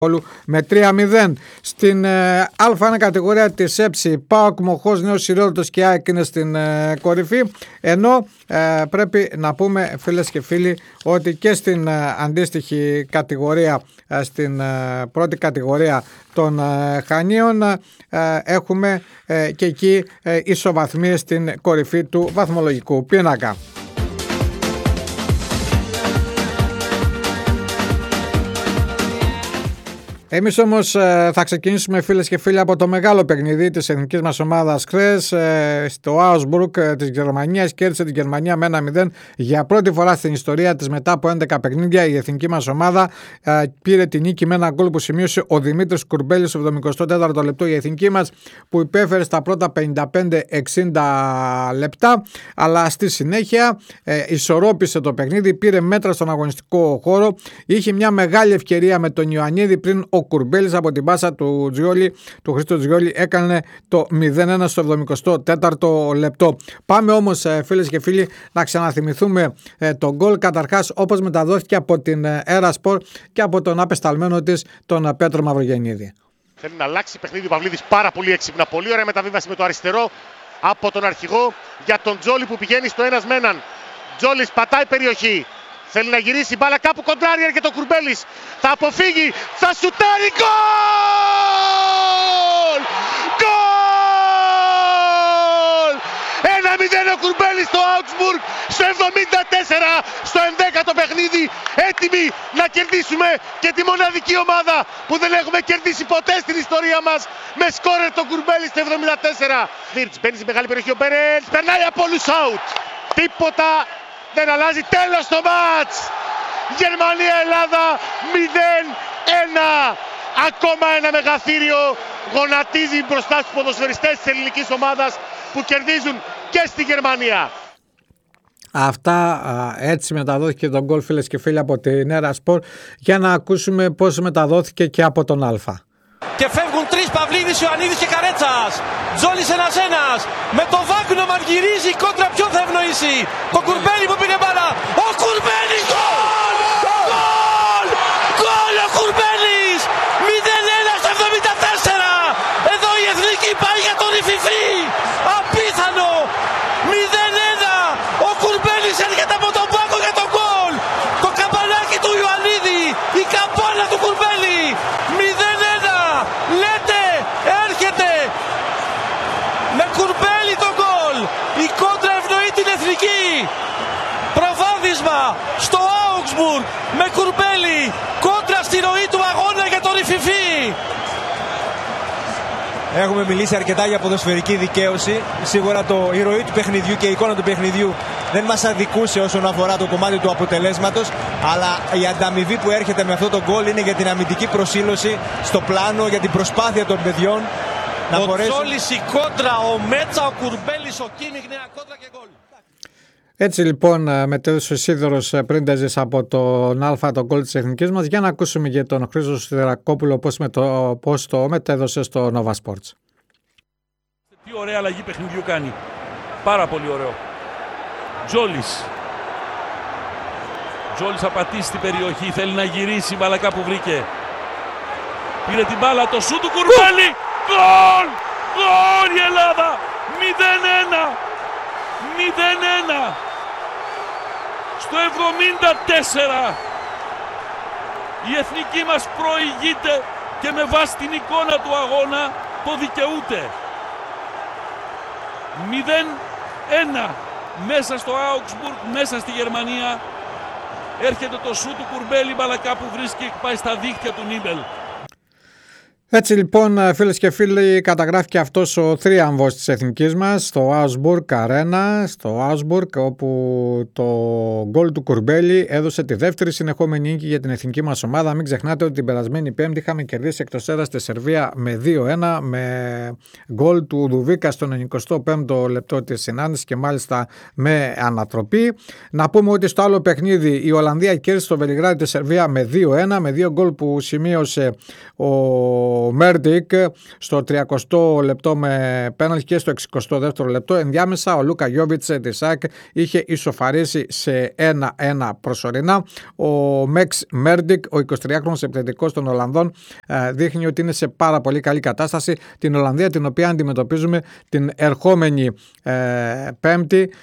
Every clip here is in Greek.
με 3-0. Στην Α1 κατηγορία της ΕΨΗ, ΠΑΟΚ Μοχός Νέος Ηρόδοτος και ΑΕΚ είναι στην κορυφή, ενώ πρέπει να πούμε, φίλες και φίλοι, ότι και στην αντίστοιχη κατηγορία, στην πρώτη κατηγορία των Χανίων, έχουμε και εκεί ισοβαθμίες στην κορυφή του βαθμολογικού πίνακα. Εμείς όμως θα ξεκινήσουμε, φίλες και φίλοι, από το μεγάλο παιχνίδι της εθνικής μας ομάδας χθες. Στο Augsburg της Γερμανίας κέρδισε την Γερμανία με 1-0. Για πρώτη φορά στην ιστορία της, μετά από 11 παιχνίδια, η εθνική μας ομάδα πήρε την νίκη με ένα γκολ που σημείωσε ο Δημήτρης Κουρμπέλης στο 74ο λεπτό. Η εθνική μας που υπέφερε στα πρώτα 55-60 λεπτά, αλλά στη συνέχεια ισορρόπησε το παιχνίδι, πήρε μέτρα στον αγωνιστικό χώρο. Είχε μια μεγάλη ευκαιρία με τον Ιωαννίδη πριν ο Κουρμπέλης από την πάσα του Τζιόλι, του Χρήστο Τζιόλι, έκανε το 0-1 στο 74ο λεπτό. Πάμε όμως, φίλες και φίλοι, να ξαναθυμηθούμε τον γκολ, καταρχάς όπως μεταδόθηκε από την Erasport και από τον απεσταλμένο της, τον Πέτρο Μαυρογεννίδη. Θέλει να αλλάξει παιχνίδι ο Παυλίδης πάρα πολύ έξυπνα. Πολύ ωραία μεταβίβαση με το αριστερό από τον αρχηγό για τον Τζόλι που πηγαίνει στο ένας με έναν. Τζόλις πατάει περιοχή. Θέλει να γυρίσει μπάλα κάπου, κοντράρει, έρχεται ο Κουρμπέλης. Θα αποφύγει, θα σουτάρει, γκολ! Γκολ! 1-0 ο Κουρμπέλης στο Augsburg, στο 74, στο 11ο παιχνίδι. Έτοιμοι να κερδίσουμε και τη μοναδική ομάδα που δεν έχουμε κερδίσει ποτέ στην ιστορία μας, με σκόρερ τον Κουρμπέλη στο 74. Βίρτς μπαίνει στη μεγάλη περιοχή, ο Μπερέλς περνάει από όλους out. Τίποτα δεν αλλάζει, τέλος το μάτς! Γερμανία-Ελλάδα 0-1. Ακόμα ένα μεγαθύριο γονατίζει μπροστά στους ποδοσφαιριστές της ελληνικής ομάδας που κερδίζουν και στη Γερμανία. Αυτά έτσι μεταδόθηκε τον γκολ, φίλες και φίλοι, από την Erasport, για να ακούσουμε πώς μεταδόθηκε και από τον Α. Και φεύγουν τρεις, Παυλίδης, Ιωαννίδης και Καρέτσας. Τζόλις ένας-ένας. Με το Βάκνο μαργυρίζει η κόντρα, ποιον θα ευνοήσει? Το Κουρμπέλη που πήγε μπάλα. Ο Κουρμπέλης, γκολ! Γκολ! Γκολ ο Κουρμπέλης! 0-1 στο 74. Εδώ η εθνική πάει για τον Ιφιφί. Απίθανο! 0-1. Ο Κουρμπέλης έρχεται από τον πάγκο για τον γκολ. Το καμπανάκι του Ιωαννίδη. Η καμπάνα του Κουρμπέλη. 0-1. Λέτε, έρχεται με Κουρμπέλη το γκολ. Η κόντρα ευνοεί την εθνική. Προβάδισμα στο Augsburg με Κουρμπέλη. Κόντρα στη ροή του αγώνα για τον Ιφιφί. Έχουμε μιλήσει αρκετά για ποδοσφαιρική δικαίωση. Σίγουρα η ροή του παιχνιδιού και η εικόνα του παιχνιδιού δεν μας αδικούσε όσον αφορά το κομμάτι του αποτελέσματος, αλλά η ανταμοιβή που έρχεται με αυτό το γκολ είναι για την αμυντική προσήλωση στο πλάνο, για την προσπάθεια των παιδιών να ο μπορέσουν. Τζόλις η κόντρα, ο Μέτσα, ο Κουρμπέλης, ο Κίνιγ, νέα κόντρα και γκολ. Έτσι λοιπόν μετέδωσε ο Σίδωρος Πρίντεζης από τον Α τον γκολ της εθνικής μας, για να ακούσουμε για τον Χρήστο Σιδερακόπουλο πώς το μετέδωσε στο Nova Sports. Τι ωραία αλλαγή παιχνιδιού κάνει. Πάρα πολύ ωραίο. Τζόλις. Τζόλις θα πατήσει στην περιοχή, θέλει να γυρίσει, μπάλα κάπου βρήκε. Πήρε την μπάλα, το σούτ του Κουρμπέλη. Γκολ! Γκολ η Ελλάδα! 0-1! 0-1! Στο 74 η εθνική μας προηγείται και με βάση την εικόνα του αγώνα το δικαιούται. 0-1 μέσα στο Augsburg, μέσα στη Γερμανία. Έρχεται το σούτ του Κουρμπέλη, μπάλα κάπου βρίσκει και πάει στα δίχτυα του Νίμπελ. Έτσι λοιπόν, φίλες και φίλοι, καταγράφηκε αυτός ο θρίαμβος της εθνικής μας στο Augsburg Arena, στο Augsburg, όπου το γκολ του Κουρμπέλη έδωσε τη δεύτερη συνεχόμενη νίκη για την εθνική μας ομάδα. Μην ξεχνάτε ότι την περασμένη Πέμπτη είχαμε κερδίσει εκτός έδρας τη Σερβία με 2-1, με γκολ του Δουβίκα στον 95ο λεπτό της συνάντησης και μάλιστα με ανατροπή. Να πούμε ότι στο άλλο παιχνίδι η Ολλανδία κέρδισε στο Βελιγράδι τη Σερβία με 2-1, με 2 γκολ που σημείωσε ο Μέρντικ στο 30ο λεπτό με πέναλτι και στο 62ο λεπτό. Ενδιάμεσα ο Λούκα Γιόβιτς της ΑΕΚ είχε ισοφαρίσει σε 1-1 προσωρινά. Ο Μέξ Μέρντικ, ο 23χρονος επιθετικός των Ολλανδών, δείχνει ότι είναι σε πάρα πολύ καλή κατάσταση. Την Ολλανδία, την οποία αντιμετωπίζουμε την ερχόμενη Πέμπτη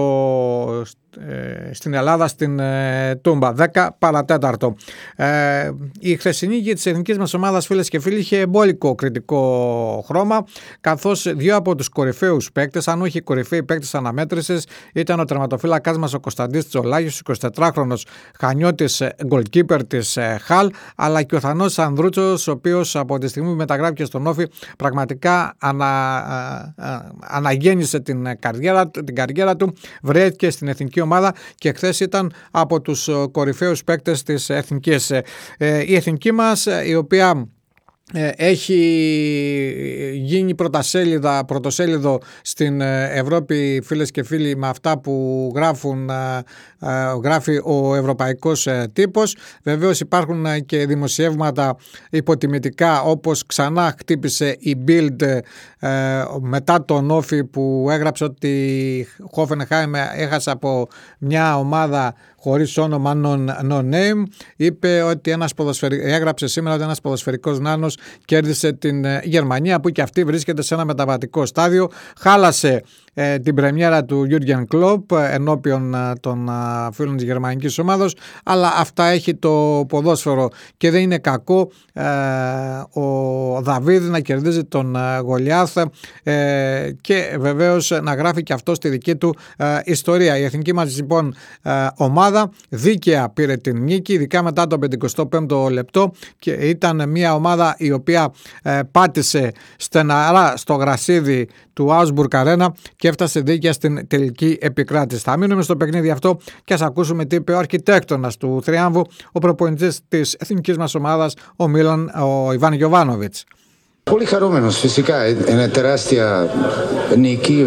στην Ελλάδα, στην Τούμπα, 10 παρατέταρτο. Η χθεσινή νίκη της εθνικής μας ομάδας, φίλες και φίλοι, είχε εμπόλικο κριτικό χρώμα, καθώς δύο από τους κορυφαίους παίκτες, αν όχι οι κορυφαίοι παίκτες αναμέτρησης, ήταν ο τερματοφύλακας μας ο Κωνσταντής Τσολάγης, 24χρονος Χανιώτης γκολκίπερ της Χαλ, αλλά και ο Θανός Ανδρούτσος, ο οποίος από τη στιγμή που μεταγράφηκε στον Όφη πραγματικά αναγέννησε την καριέρα του, βρέθηκε στην εθνική ομάδα και χθες ήταν από τους κορυφαίους παίκτες της εθνικής. Η εθνική μας, η οποία έχει γίνει πρωτοσέλιδο στην Ευρώπη, φίλες και φίλοι, με αυτά που γράφει ο ευρωπαϊκός τύπος. Βεβαίως υπάρχουν και δημοσιεύματα υποτιμητικά, όπως ξανά χτύπησε η Bild μετά τον Όφη, που έγραψε ότι η Hoffenheim έχασε από μια ομάδα χωρίς όνομα no name. Είπε ότι έγραψε σήμερα ότι ένας ποδοσφαιρικός νάνος κέρδισε την Γερμανία, που και αυτή βρίσκεται σε ένα μεταβατικό στάδιο. Χάλασε την πρεμιέρα του Jürgen Klopp ενώπιον των φίλων της γερμανικής ομάδος, αλλά αυτά έχει το ποδόσφαιρο και δεν είναι κακό ο Δαβίδ να κερδίζει τον Γολιάθ και βεβαίως να γράφει και αυτό στη δική του ιστορία. Η εθνική μας λοιπόν ομάδα δίκαια πήρε την νίκη, ειδικά μετά το 55ο λεπτό, και ήταν μια ομάδα η οποία πάτησε στεναρά στο γρασίδι του Augsburg Arena και έφτασε δίκαια στην τελική επικράτηση. Θα μείνουμε στο παιχνίδι αυτό και ας ακούσουμε τι είπε ο αρχιτέκτονας του θριάμβου, ο προπονητής της εθνικής μας ομάδας, ο Ιβάν Γιοβάνοβιτς. Πολύ χαρούμενος, φυσικά. Είναι τεράστια νίκη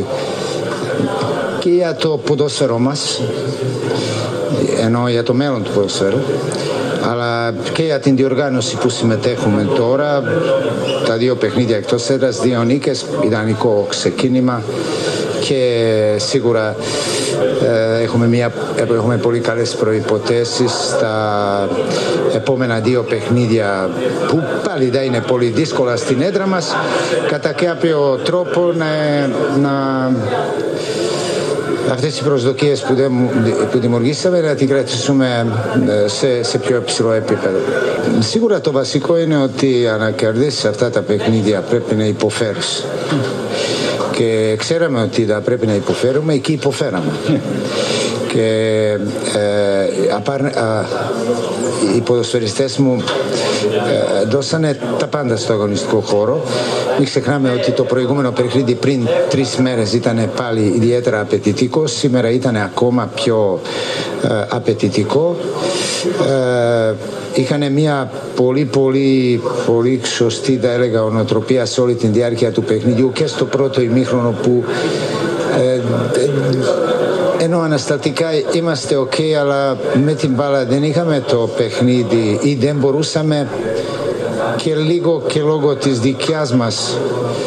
και για το ποδόσφαιρο μας, ενώ για το μέλλον του ποδόσφαιρου, αλλά και για την διοργάνωση που συμμετέχουμε τώρα. Τα δύο παιχνίδια εκτός έδρας, δύο νίκες, ιδανικό ξεκίνημα και σίγουρα έχουμε πολύ καλές προϋποθέσεις στα επόμενα δύο παιχνίδια, που πάλι δεν είναι πολύ δύσκολα στην έδρα μας, κατά κάποιο τρόπο αυτές οι προσδοκίες που δημιουργήσαμε να την κρατήσουμε σε πιο υψηλό επίπεδο. Σίγουρα το βασικό είναι ότι αν κερδίσεις αυτά τα παιχνίδια πρέπει να υποφέρεις. Και ξέραμε ότι θα πρέπει να υποφέρουμε, εκεί υποφέραμε. Και οι ποδοσφαιριστές μου δώσανε τα πάντα στο αγωνιστικό χώρο. Μην ξεχνάμε ότι το προηγούμενο παιχνίδι πριν 3 μέρες ήταν πάλι ιδιαίτερα απαιτητικό. Σήμερα ήταν ακόμα πιο απαιτητικό. Είχαν μια πολύ σωστή, θα έλεγα, ονοτροπία σε όλη την διάρκεια του παιχνιδιού και στο πρώτο ημίχρονο, που ενώ αναστατικά είμαστε ok, αλλά με την μπάλα δεν είχαμε το παιχνίδι ή δεν μπορούσαμε, και λίγο και λόγω της δικιάς μας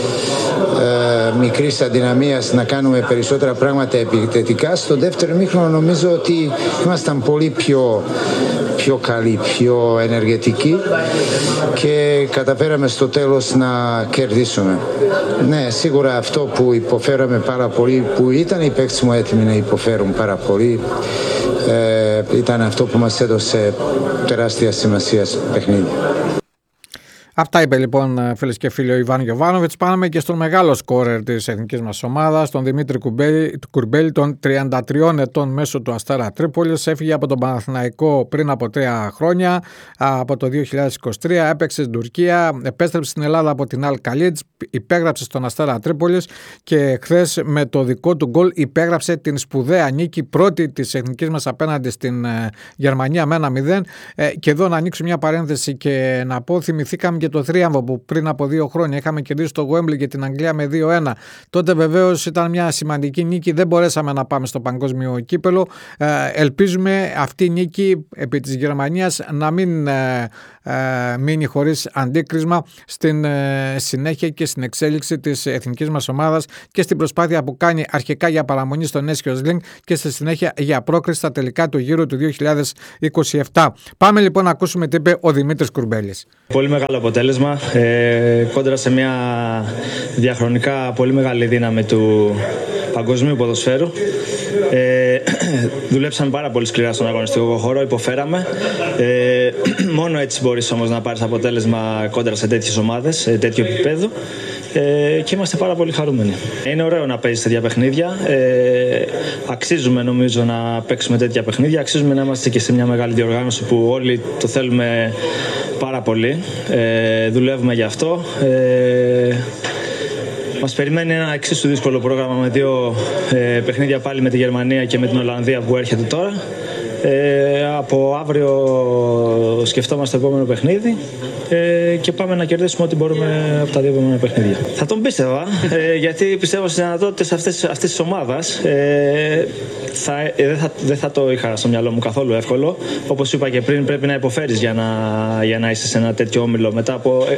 μικρής αδυναμίας να κάνουμε περισσότερα πράγματα επιθετικά. Στο δεύτερο ημίχρονο νομίζω ότι ήμασταν πολύ πιο καλοί, πιο ενεργετικοί και καταφέραμε στο τέλος να κερδίσουμε. Ναι, σίγουρα αυτό που υποφέραμε πάρα πολύ, που ήταν οι παίκτες μου έτοιμοι να υποφέρουν πάρα πολύ, ήταν αυτό που μας έδωσε τεράστια σημασία στο παιχνίδι. Αυτά είπε λοιπόν, φίλες και φίλοι, ο Ιβάν Γιοβάνοβιτς. Πάμε και στον μεγάλο σκόρερ της εθνικής μας ομάδας, τον Δημήτρη Κουρμπέλη, των 33 ετών, μέσω του Αστέρα Τρίπολης. Έφυγε από τον Παναθηναϊκό πριν από 3 χρόνια, από το 2023. Έπαιξε στην Τουρκία, επέστρεψε στην Ελλάδα από την Αλ Καλίτς, υπέγραψε στον Αστέρα Τρίπολης και χθες με το δικό του γκολ υπέγραψε την σπουδαία νίκη, πρώτη της εθνικής μας απέναντι στην Γερμανία με 1-0. Και εδώ να ανοίξω μια παρένθεση και να πω, θυμηθήκαμε και και το θρίαμβο που πριν από 2 χρόνια είχαμε κερδίσει το Wembley και την Αγγλία με 2-1. Τότε βεβαίως ήταν μια σημαντική νίκη, δεν μπορέσαμε να πάμε στο παγκόσμιο κύπελο. Ελπίζουμε αυτή η νίκη επί της Γερμανίας να μην μείνει χωρίς αντίκρισμα στην συνέχεια και στην εξέλιξη της εθνικής μας ομάδας και στην προσπάθεια που κάνει αρχικά για παραμονή στο Nations League και στη συνέχεια για πρόκριση στα τελικά του γύρου του 2027. Πάμε λοιπόν να ακούσουμε τι είπε ο Δημήτρης Κουρμπέλης. Πολύ μεγάλο αποτέλεσμα, κόντρα σε μια διαχρονικά πολύ μεγάλη δύναμη του παγκοσμίου ποδοσφαίρου. Δουλέψαμε πάρα πολύ σκληρά στον αγωνιστικό χώρο, υποφέραμε. Μόνο έτσι μπορείς όμως να πάρεις αποτέλεσμα κόντρα σε τέτοιες ομάδες, σε τέτοιο επίπεδο. Και είμαστε πάρα πολύ χαρούμενοι. Είναι ωραίο να παίζεις τέτοια παιχνίδια. Αξίζουμε νομίζω να παίξουμε τέτοια παιχνίδια. Αξίζουμε να είμαστε και σε μια μεγάλη διοργάνωση που όλοι το θέλουμε πάρα πολύ. Δουλεύουμε γι' αυτό. Μας περιμένει ένα εξίσου δύσκολο πρόγραμμα με 2 παιχνίδια πάλι με τη Γερμανία και με την Ολλανδία που έρχεται τώρα. Από αύριο σκεφτόμαστε το επόμενο παιχνίδι και πάμε να κερδίσουμε ό,τι μπορούμε από τα 2 επόμενα παιχνίδια. Θα τον πίστευα, γιατί πιστεύω στις δυνατότητες αυτής της ομάδας. Δεν θα το είχα στο μυαλό μου καθόλου εύκολο. Όπως είπα και πριν, πρέπει να υποφέρεις για να είσαι σε ένα τέτοιο όμιλο μετά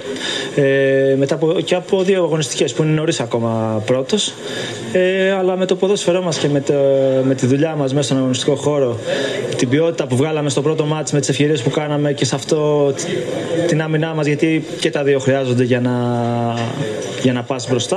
από 2 αγωνιστικές που είναι νωρίς ακόμα πρώτος. Αλλά με το ποδόσφαιρό μας και με τη δουλειά μας μέσα στον αγωνιστικό χώρο, την ποιότητα που βγάλαμε στο πρώτο μάτς με τις ευκαιρίες που κάναμε και σε αυτό την άμυνά μας, γιατί και τα 2 χρειάζονται για να πας μπροστά,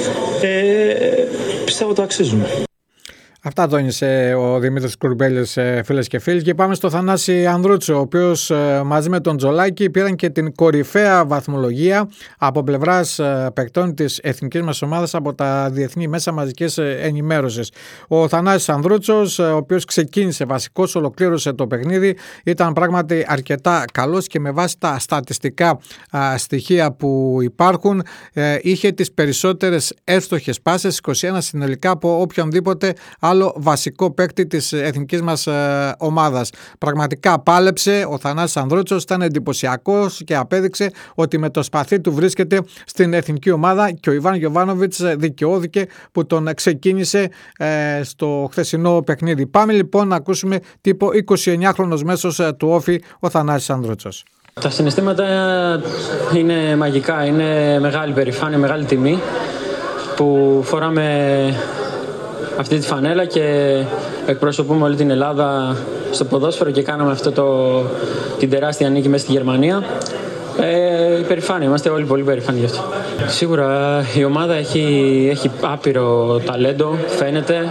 πιστεύω το αξίζουμε. Αυτά τόνισε ο Δημήτρης Κουρμπέλης, φίλες και φίλοι. Και πάμε στο Θανάση Ανδρούτσο, ο οποίος μαζί με τον Τζολάκη πήραν και την κορυφαία βαθμολογία από πλευράς παικτών της εθνικής μας ομάδας από τα διεθνή μέσα μαζικής ενημέρωσης. Ο Θανάσης Ανδρούτσος, ο οποίος ξεκίνησε βασικός, ολοκλήρωσε το παιχνίδι, ήταν πράγματι αρκετά καλός και με βάση τα στατιστικά στοιχεία που υπάρχουν είχε τις περισσότερες εύστοχες πάσες, 21 συνολικά από οποιονδήποτε άλλο βασικό παίκτη της εθνικής μας ομάδας. Πραγματικά πάλεψε ο Θανάσης Ανδρούτσος, ήταν εντυπωσιακός και απέδειξε ότι με το σπαθί του βρίσκεται στην εθνική ομάδα και ο Ιβάν Γιοβάνοβιτς δικαιώθηκε που τον ξεκίνησε στο χθεσινό παιχνίδι. Πάμε λοιπόν να ακούσουμε τι είπε ο 29χρονος μέσος του Όφη, ο Θανάσης Ανδρούτσος. Τα συναισθήματα είναι μαγικά, είναι μεγάλη περηφάνεια, μεγάλη τιμή που φοράμε αυτή τη φανέλα και εκπροσωπούμε όλη την Ελλάδα στο ποδόσφαιρο και κάναμε την τεράστια νίκη μέσα στη Γερμανία. Υπερηφάνεια, είμαστε όλοι πολύ περηφάνοι γι' αυτό. Σίγουρα η ομάδα έχει άπειρο ταλέντο, φαίνεται.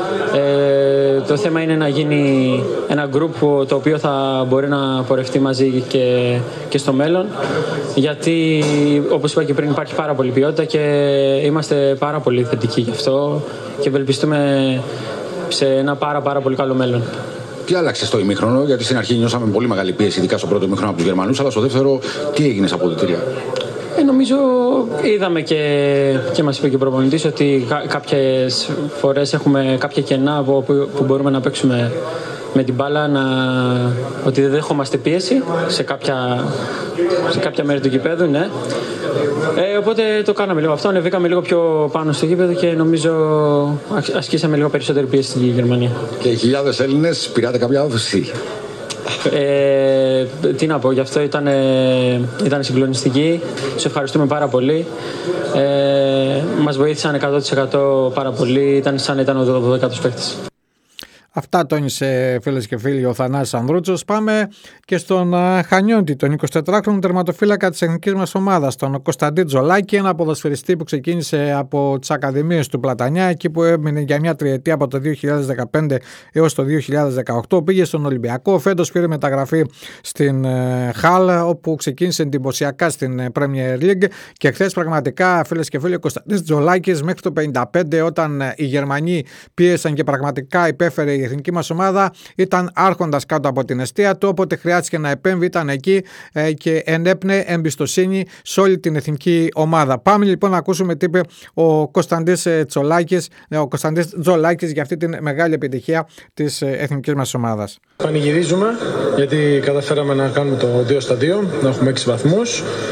Το θέμα είναι να γίνει ένα group το οποίο θα μπορεί να πορευτεί μαζί και στο μέλλον, γιατί όπως είπα και πριν υπάρχει πάρα πολύ ποιότητα και είμαστε πάρα πολύ θετικοί γι' αυτό και ευελπιστούμε σε ένα πάρα πολύ καλό μέλλον. Τι άλλαξε στο ημίχρονο, γιατί στην αρχή νιώσαμε πολύ μεγάλη πίεση, ειδικά στο πρώτο ημίχρονο από τους Γερμανούς, αλλά στο δεύτερο τι έγινε στα αποδυτήρια? Νομίζω είδαμε και μας είπε και ο προπονητής ότι κάποιες φορές έχουμε κάποια κενά που μπορούμε να παίξουμε με την μπάλα, ότι δεν δέχομαστε πίεση σε κάποια μέρη του γηπέδου, ναι. Οπότε το κάναμε λίγο αυτό, ανεβήκαμε λίγο πιο πάνω στο γήπεδο και νομίζω ασκήσαμε λίγο περισσότερη πίεση στη Γερμανία. Και οι χιλιάδες Έλληνες πήρατε κάποια όθηση? Τι να πω, γι' αυτό ήταν συγκλονιστική. Τους ευχαριστούμε πάρα πολύ. Μας βοήθησαν 100% πάρα πολύ. Ήταν σαν να ήταν ο 12ος παίκτης. Αυτά τόνισε, φίλες και φίλοι, ο Θανάσης Ανδρούτσος. Πάμε και στον Χανιώτη, τον 24χρονο τερματοφύλακα της εθνικής μας ομάδας, τον Κωνσταντή Τζολάκη, ένα ποδοσφαιριστή που ξεκίνησε από τις ακαδημίες του Πλατανιά, εκεί που έμεινε για μια τριετία από το 2015 έως το 2018. Πήγε στον Ολυμπιακό, φέτος πήρε μεταγραφή στην Χαλ, όπου ξεκίνησε εντυπωσιακά στην Premier League. Και χθες πραγματικά, φίλες και φίλοι, ο Κωνσταντής Τζολάκης μέχρι το 55, όταν οι Γερμανοί πίεσαν και πραγματικά υπέφερε η εθνική μας ομάδα, ήταν άρχοντας κάτω από την εστία του, όποτε χρειάστηκε να επέμβει ήταν εκεί και ενέπνεε εμπιστοσύνη σε όλη την εθνική ομάδα. Πάμε λοιπόν να ακούσουμε τι είπε ο Κωνσταντής Τζολάκης για αυτή την μεγάλη επιτυχία της εθνικής μας ομάδας. Πανηγυρίζουμε γιατί καταφέραμε να κάνουμε το 2-2, να έχουμε 6 βαθμούς.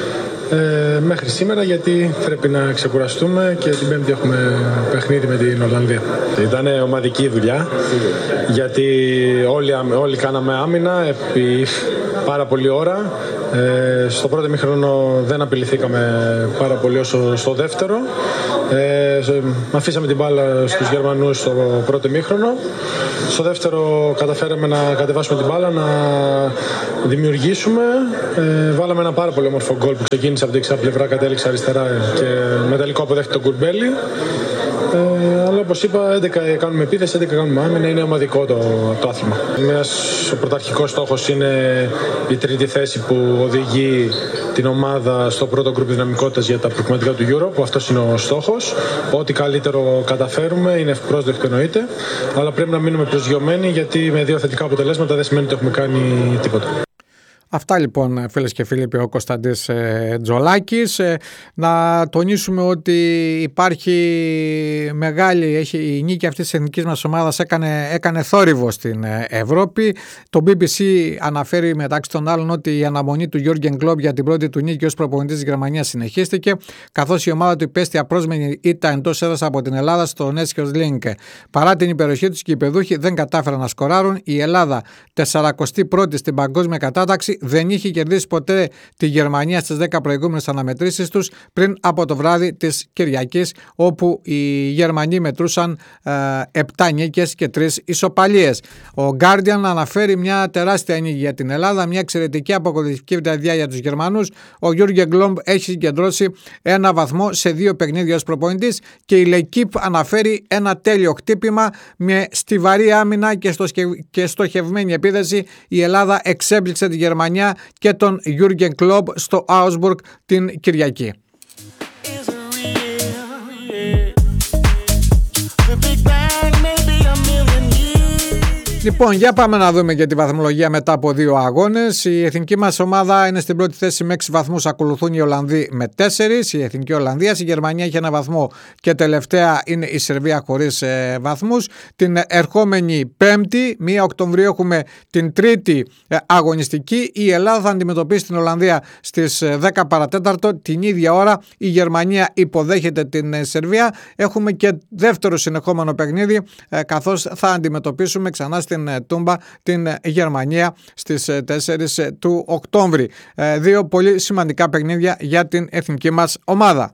μέχρι σήμερα, γιατί πρέπει να ξεκουραστούμε και την Πέμπτη έχουμε παιχνίδι με την Ολλανδία. Ήταν ομαδική δουλειά, γιατί όλοι κάναμε άμυνα επί πάρα πολλή ώρα. Στο πρώτο ημίχρονο δεν απειληθήκαμε πάρα πολύ όσο στο δεύτερο. Αφήσαμε την μπάλα στους Γερμανούς στο πρώτο ημίχρονο. Στο δεύτερο καταφέραμε να κατεβάσουμε την μπάλα, να δημιουργήσουμε. Βάλαμε ένα πάρα πολύ όμορφο γκολ που ξεκίνησε από την δεξιά πλευρά, κατέληξε αριστερά και με τελικό αποδέχεται τον Κουρμπέλη. Αλλά όπως είπα, 11 κάνουμε επίθεση, 11 κάνουμε άμυνα, είναι ομαδικό το άθλημα. Ο πρωταρχικός στόχος είναι η τρίτη θέση που οδηγεί την ομάδα στο πρώτο γκρουπ δυναμικότητας για τα προκριματικά του Euro, που αυτός είναι ο στόχος. Ό,τι καλύτερο καταφέρουμε είναι ευπρόσδεκτο, εννοείται, αλλά πρέπει να μείνουμε προσγειωμένοι, γιατί με 2 θετικά αποτελέσματα δεν σημαίνει ότι έχουμε κάνει τίποτα. Αυτά λοιπόν, φίλες και φίλοι, είπε ο Κωνσταντής Τζολάκης. Να τονίσουμε ότι υπάρχει η νίκη αυτής της εθνικής μας ομάδας έκανε θόρυβο στην Ευρώπη. Το BBC αναφέρει μεταξύ των άλλων ότι η αναμονή του Γιώργεν Κλόμπ για την πρώτη του νίκη ως προπονητής της Γερμανίας συνεχίστηκε, καθώς η ομάδα του υπέστη απρόσμενη ήττα εντός έδρας από την Ελλάδα στο Νέσχερς Λίνκε. Παρά την υπεροχή τους, οι κυπεδούχοι δεν κατάφεραν να σκοράρουν. Η Ελλάδα, 41η στην παγκόσμια κατάταξη, δεν είχε κερδίσει ποτέ τη Γερμανία στις 10 προηγούμενες αναμετρήσεις τους πριν από το βράδυ της Κυριακής, όπου οι Γερμανοί μετρούσαν 7 νίκες και 3 ισοπαλίες. Ο Guardian αναφέρει μια τεράστια νίκη για την Ελλάδα, μια εξαιρετική αποκορυφωτική βραδιά για τους Γερμανούς. Ο Γιούργεν Κλόμπ έχει συγκεντρώσει 1 βαθμό σε 2 παιχνίδια ως προπονητής και η L'Equipe αναφέρει ένα τέλειο χτύπημα με στιβαρή άμυνα και στοχευμένη επίθεση. Η Ελλάδα εξέπληξε τη Γερμανία και τον Γιούργεν Κλόμπ στο Augsburg την Κυριακή. Λοιπόν, για πάμε να δούμε και τη βαθμολογία μετά από 2 αγώνες. Η εθνική μας ομάδα είναι στην πρώτη θέση με 6 βαθμούς, ακολουθούν οι Ολλανδοί με 4, η εθνική Ολλανδίας. Η Γερμανία έχει 1 βαθμό και τελευταία είναι η Σερβία χωρίς βαθμούς. Την ερχόμενη Πέμπτη, 1 Οκτωβρίου, έχουμε την τρίτη αγωνιστική. Η Ελλάδα θα αντιμετωπίσει την Ολλανδία στις 10 παρατέταρτο. Την ίδια ώρα η Γερμανία υποδέχεται την Σερβία. Έχουμε και δεύτερο συνεχόμενο παιχνίδι, καθώς θα αντιμετωπίσουμε ξανά στην Τούμπα την Γερμανία στις 4 του Οκτώβρη. 2 πολύ σημαντικά παιχνίδια για την εθνική μας ομάδα.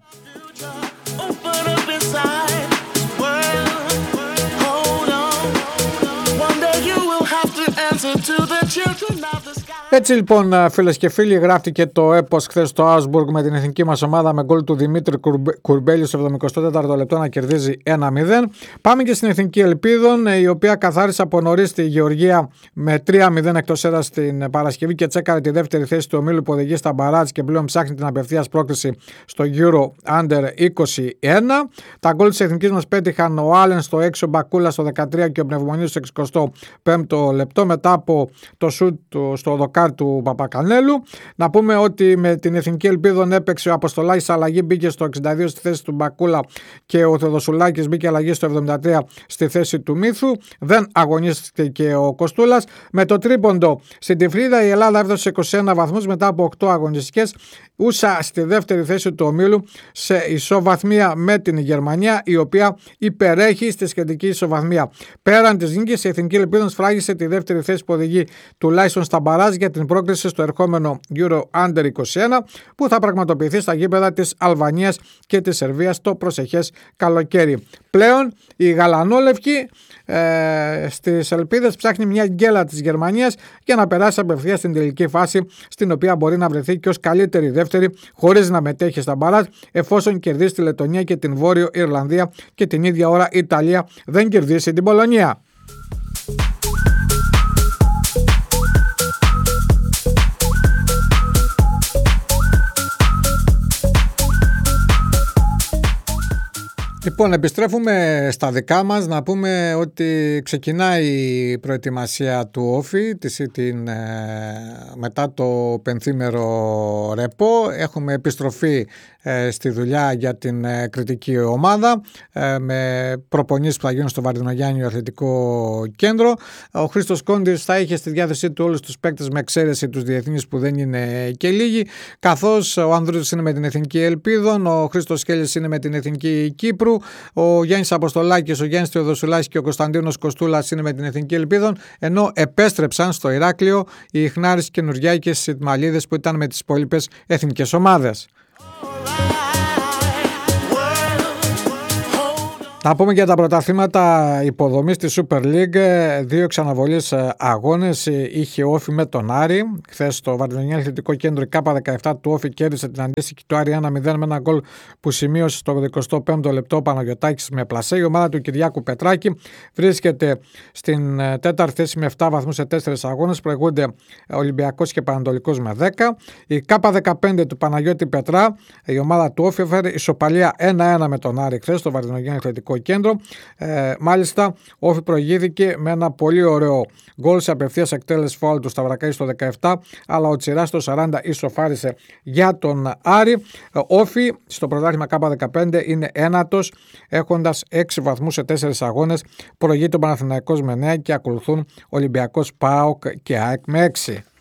Έτσι λοιπόν, φίλες και φίλοι, γράφτηκε το έπος χθες στο Augsburg με την εθνική μας ομάδα, με γκολ του Δημήτρη Κουρμπέλη στο 74ο λεπτό να κερδίζει 1-0. Πάμε και στην εθνική Ελπίδων, η οποία καθάρισε από νωρίς τη Γεωργία με 3-0 εκτός έδρας την Παρασκευή και τσέκαρε τη δεύτερη θέση του ομίλου που οδηγεί στα μπαράτζ και πλέον ψάχνει την απευθείας πρόκριση στο Euro Under 21. Τα γκολ της εθνικής μας πέτυχαν ο Άλεν στο 6, ο Μπακούλα στο 13 και ο Πνευμονίου στο 65ο λεπτό μετά από το σουτ στο δοκάρι του Παπακανέλου. Να πούμε ότι με την εθνική Ελπίδων έπαιξε ο Αποστολάκης αλλαγή, μπήκε στο 62 στη θέση του Μπακούλα και ο Θεοδοσουλάκης μπήκε αλλαγή στο 73 στη θέση του Μίθου. Δεν αγωνίστηκε και ο Κοστούλας. Με το τρίποντο στην Τυφλίδα η Ελλάδα έφτασε 21 βαθμούς μετά από 8 αγωνιστικές. Ούσα στη δεύτερη θέση του ομίλου σε ισοβαθμία με την Γερμανία, η οποία υπερέχει στη σχετική ισοβαθμία. Πέραν της νίκης, η εθνική Ελπίδων σφράγισε τη δεύτερη θέση που οδηγεί τουλάχιστον στα μπαράζ για την πρόκριση στο ερχόμενο Euro Under 21, που θα πραγματοποιηθεί στα γήπεδα της Αλβανίας και της Σερβίας το προσεχές καλοκαίρι. Πλέον η γαλανόλευκη στις Ελπίδες ψάχνει μια γκέλα της Γερμανίας για να περάσει απευθείας στην τελική φάση, στην οποία μπορεί να βρεθεί και ως καλύτερη δεύτερη χωρίς να μετέχει στα μπαράζ, εφόσον κερδίσει τη Λετονία και την Βόρειο Ιρλανδία και την ίδια ώρα η Ιταλία δεν κερδίσει την Πολωνία. Λοιπόν, επιστρέφουμε στα δικά μας, να πούμε ότι ξεκινάει η προετοιμασία του Όφη μετά το πενθήμερο ρεπό. Έχουμε επιστροφή στη δουλειά για την κριτική ομάδα με προπονήσεις που θα γίνουν στο Βαρδινογιάννιο Αθλητικό Κέντρο. Ο Χρήστος Κόντης θα είχε στη διάθεσή του όλους τους παίκτες με εξαίρεση τους διεθνείς που δεν είναι και λίγοι, καθώς ο Ανδρούτης είναι με την Εθνική Ελπίδων, ο Χρήστος Σκέλης είναι με την Εθνική Κύπρου, ο Γιάννης Αποστολάκης, ο Γιάννης Θεοδοσουλάκης και ο Κωνσταντίνος Κοστούλας είναι με την Εθνική Ελπίδων, ενώ επέστρεψαν στο Ηράκλειο οι Ιχνάρης και Νουριάκης Σιτμαλίδες που ήταν με τις υπόλοιπες εθνικές ομάδες. Να πούμε για τα πρωταθλήματα υποδομής της Super League. 2 ξαναβολείς αγώνες είχε ο Όφη με τον Άρη. Χθες στο Βαρδινογιάννη Αθλητικό Κέντρο η K17 του Όφη κέρδισε την αντίστοιχη του Άρη 1-0 με ένα γκολ που σημείωσε στο 25ο λεπτό ο Παναγιωτάκης με πλασέ. Η ομάδα του Κυριάκου Πετράκη βρίσκεται στην 4η θέση με 7 βαθμούς σε 4 αγώνες. Προηγούνται Ολυμπιακός και Πανατολικός με 10. Η K15 του Παναγιώτη Πετρά, η ομάδα του Όφη, έφερε ισοπαλία 1-1 με τον Άρη χθες στο Βαρδινογιάννη Αθλητικό Κέντρο. Μάλιστα, ο Όφη προηγήθηκε με ένα πολύ ωραίο γκολ σε απευθείας εκτέλεση φάουλ του Σταυρακάκη στο 17, αλλά ο Τσιράς στο 40 ισοφάρισε για τον Άρη. Όφη στο πρωτάθλημα K15 είναι ένατος, έχοντας 6 βαθμούς σε 4 αγώνες. Προηγείται ο Παναθηναϊκός με 9 και ακολουθούν Ολυμπιακός, ΠΑΟΚ και ΑΕΚ με 6.